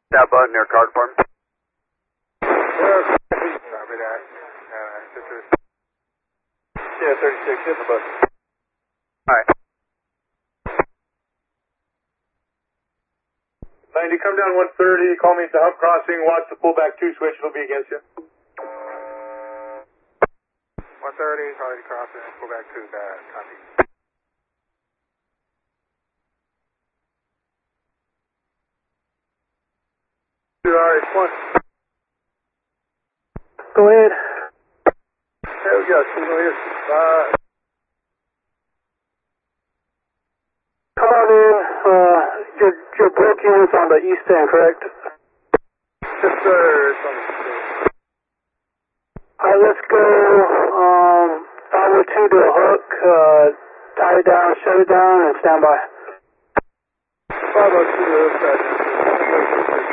That button near card form. Copy that. Yeah, 36, hit the button. Alright. 90, come down 130, call me at the hump crossing, watch the pullback 2 switch, it'll be against you. 130, call you crossing, pullback 2, bad, copy. RH1. Go ahead. There we go, signal here. Come on in. Your broke unit's on the east end, correct? Yes, sir. It's on the screen. Alright, let's go. 502 to a hook. Tie it down, shut it down, and stand by. 502 to the hook.